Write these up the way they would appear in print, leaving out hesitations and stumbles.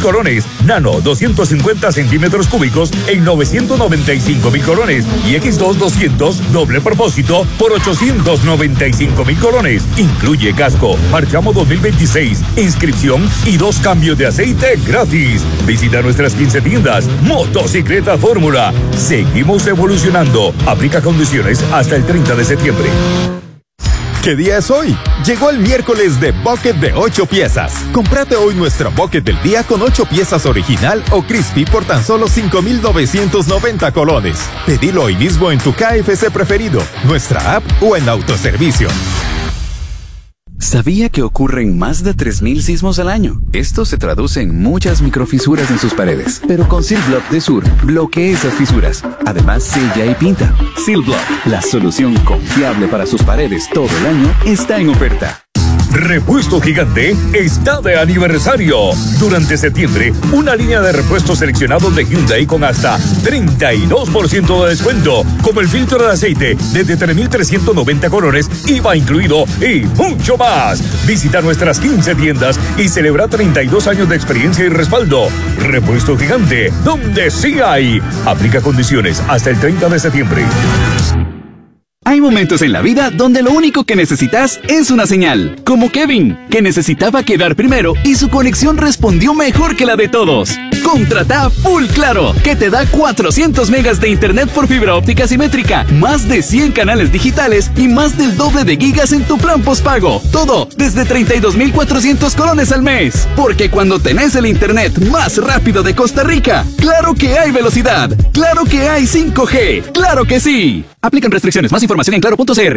colones. Nano 250 centímetros cúbicos en 995,000 colones. Y X2 200 doble propósito por 895,000 colones. Incluye casco, marchamo 2026, inscripción y 2 cambios de aceite gratis. Visita nuestras 15 tiendas. Motocicleta Fórmula. Seguimos evolucionando. Aplica condiciones hasta el 30 de septiembre. ¿Qué día es hoy? Llegó el miércoles de Bucket de 8 piezas. Cómprate hoy nuestro Bucket del día con 8 piezas original o crispy por tan solo 5,990 colones. Pedilo hoy mismo en tu KFC preferido, nuestra app o en autoservicio. ¿Sabía que ocurren más de 3,000 sismos al año? Esto se traduce en muchas microfisuras en sus paredes. Pero con Silblock de Sur, bloquea esas fisuras. Además, sella y pinta. Silblock, la solución confiable para sus paredes todo el año, está en oferta. Repuesto Gigante está de aniversario. Durante septiembre, una línea de repuestos seleccionados de Hyundai con hasta 32% de descuento, como el filtro de aceite desde 3,390 colones, IVA incluido y mucho más. Visita nuestras 15 tiendas y celebra 32 años de experiencia y respaldo. Repuesto Gigante, donde sí hay. Aplica condiciones hasta el 30 de septiembre. Hay momentos en la vida donde lo único que necesitas es una señal, como Kevin, que necesitaba quedar primero y su conexión respondió mejor que la de todos. Contrata Full Claro, que te da 400 megas de internet por fibra óptica simétrica, más de 100 canales digitales y más del doble de gigas en tu plan postpago. Todo desde 32,400 colones al mes. Porque cuando tenés el internet más rápido de Costa Rica, claro que hay velocidad, claro que hay 5G, claro que sí. Aplican restricciones. Más información en claro.cr.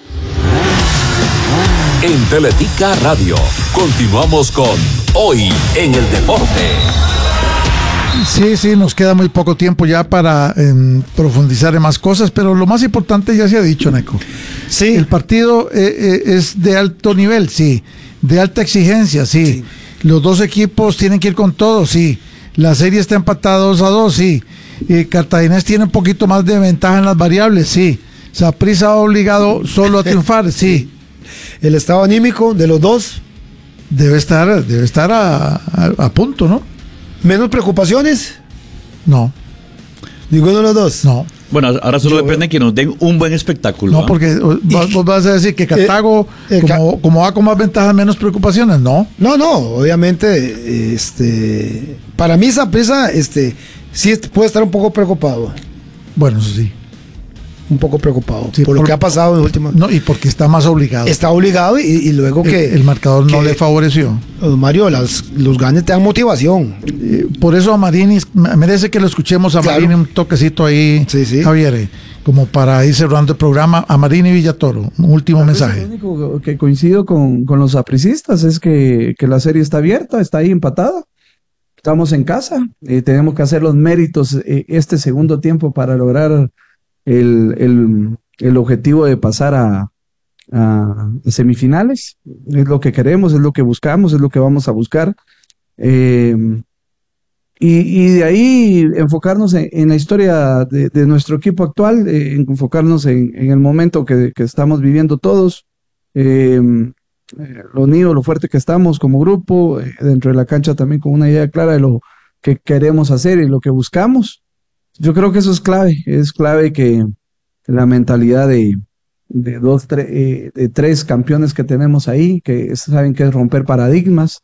En Teletica Radio, continuamos con Hoy en el Deporte. Sí, nos queda muy poco tiempo ya para profundizar en más cosas, pero lo más importante ya se ha dicho, Neco. Sí. El partido es de alto nivel, sí. De alta exigencia, sí. Los dos equipos tienen que ir con todo, sí. La serie está empatada 2-2, sí. Cartaginés tiene un poquito más de ventaja en las variables, sí. Saprissa ha obligado solo a triunfar, sí. El estado anímico de los dos debe estar a punto, ¿no? ¿Menos preocupaciones? No. ¿Ninguno de los dos? No. Bueno, ahora solo depende de que nos den un buen espectáculo. No, porque vos vas a decir que Cartago, como va con más ventajas, menos preocupaciones, ¿no? No, obviamente, para mí Saprissa, sí puede estar un poco preocupado. Bueno, eso sí. Un poco preocupado sí, por lo que ha pasado en última. No, y porque está más obligado. Está obligado y luego que el marcador no le favoreció. Mario, los ganes te dan motivación. Por eso a Marini, merece que lo escuchemos a Marini un toquecito ahí, sí. Javier, como para ir cerrando el programa. A Marini Villatoro, un último mensaje. Lo único que coincido con los sapricistas es que la serie está abierta, está ahí empatada. Estamos en casa, tenemos que hacer los méritos este segundo tiempo para lograr el objetivo de pasar a semifinales. Es lo que queremos, es lo que buscamos, es lo que vamos a buscar. Y de ahí enfocarnos en la historia de nuestro equipo actual, enfocarnos en el momento que estamos viviendo todos, lo unido, lo fuerte que estamos como grupo, dentro de la cancha también con una idea clara de lo que queremos hacer y lo que buscamos. Yo creo que eso es clave que la mentalidad de 3 campeones que tenemos ahí, que saben que es romper paradigmas,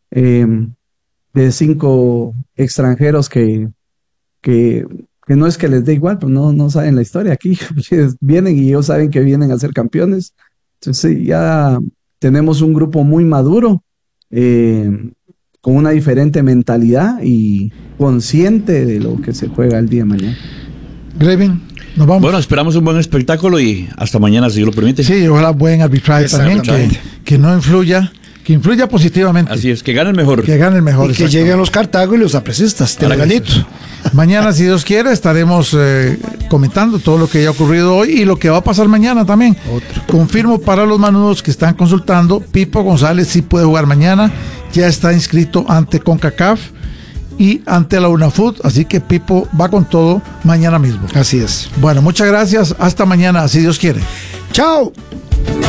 de 5 extranjeros que no es que les dé igual, pero no saben la historia aquí, vienen y ellos saben que vienen a ser campeones. Entonces ya tenemos un grupo muy maduro, con una diferente mentalidad y consciente de lo que se juega el día de mañana. Gravin, nos vamos. Bueno, esperamos un buen espectáculo y hasta mañana, si Dios lo permite. Sí, ojalá buen arbitraje también, que no influya, que influya positivamente. Así es, que gane el mejor. Que gane el mejor. Y que lleguen los Cartago y los sapricistas, te regalito. Mañana, si Dios quiere, estaremos comentando todo lo que haya ocurrido hoy y lo que va a pasar mañana también. Confirmo para los manudos que están consultando, Pipo González sí puede jugar mañana, ya está inscrito ante CONCACAF y ante la UNAFUT, así que Pipo va con todo mañana mismo. Así es. Bueno, muchas gracias, hasta mañana, si Dios quiere. ¡Chao!